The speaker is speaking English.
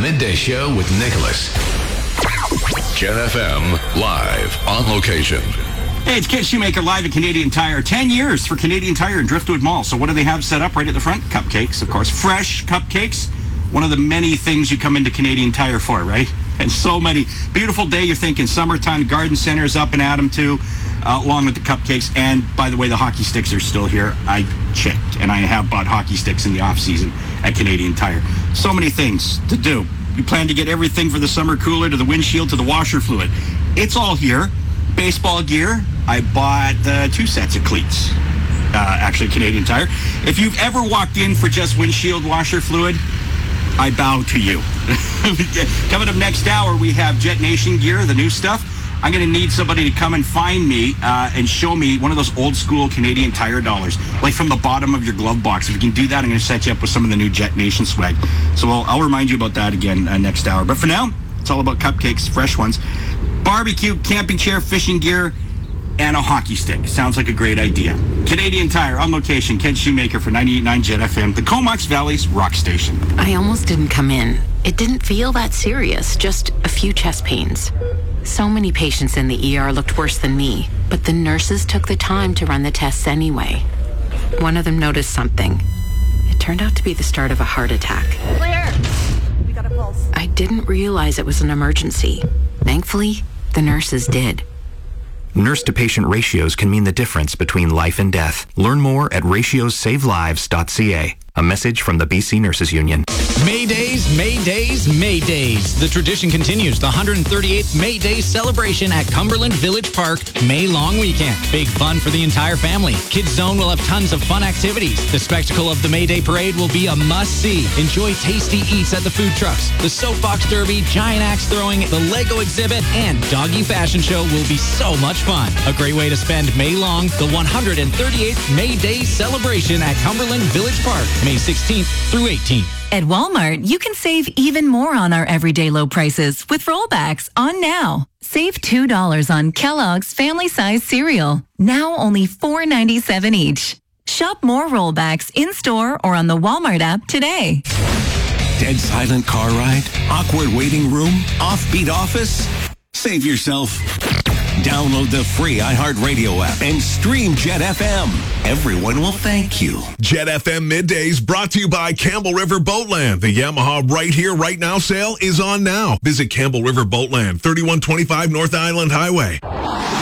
Midday Show with Nicholas. Jet FM, live on location. Hey, it's Ken Shoemaker live at Canadian Tire. 10 years for Canadian Tire in Driftwood Mall. So what do they have set up right at the front? Cupcakes, of course. Fresh cupcakes. One of the many things you come into Canadian Tire for, right? And so many. Beautiful day, you're thinking summertime. Garden Center is up and at 'em too, along with the cupcakes. And by the way, the hockey sticks are still here. I checked, and I have bought hockey sticks in the off-season at Canadian Tire. So many things to do. You plan to get everything for the summer cooler to the windshield to the washer fluid. It's all here. Baseball gear. I bought 2 sets of cleats. Actually, Canadian Tire. If you've ever walked in for just windshield washer fluid, I bow to you. Coming up next hour, we have Jet Nation gear, the new stuff. I'm going to need somebody to come and find me and show me one of those old school Canadian Tire dollars, like from the bottom of your glove box. If you can do that, I'm going to set you up with some of the new Jet Nation swag. So I'll remind you about that again next hour. But for now, it's all about cupcakes, fresh ones, barbecue, camping chair, fishing gear, and a hockey stick. Sounds like a great idea. Canadian Tire, on location. Ken Shoemaker for 98.9 Jet FM, the Comox Valley's rock station. I almost didn't come in. It didn't feel that serious, just a few chest pains. So many patients in the ER looked worse than me, but the nurses took the time to run the tests anyway. One of them noticed something. It turned out to be the start of a heart attack. Claire, we got a pulse. I didn't realize it was an emergency. Thankfully, the nurses did. Nurse-to-patient ratios can mean the difference between life and death. Learn more at ratiosavelives.ca. A message from the BC Nurses Union. Maydays, Maydays, Maydays. The tradition continues. The 138th May Day celebration at Cumberland Village Park, May long weekend. Big fun for the entire family. Kids Zone will have tons of fun activities. The spectacle of the May Day parade will be a must-see. Enjoy tasty eats at the food trucks. The soapbox derby, giant axe throwing, the Lego exhibit, and doggy fashion show will be so much fun. A great way to spend May long, the 138th May Day celebration at Cumberland Village Park, May 16th through 18th. At Walmart, you can save even more on our everyday low prices with rollbacks on now. Save $2 on Kellogg's family size cereal. Now only $4.97 each. Shop more rollbacks in-store or on the Walmart app today. Dead silent car ride? Awkward waiting room? Offbeat office? Save yourself. Download the free iHeartRadio app and stream Jet FM. Everyone will thank you. Jet FM Middays brought to you by Campbell River Boatland. The Yamaha Right Here, Right Now sale is on now. Visit Campbell River Boatland, 3125 North Island Highway.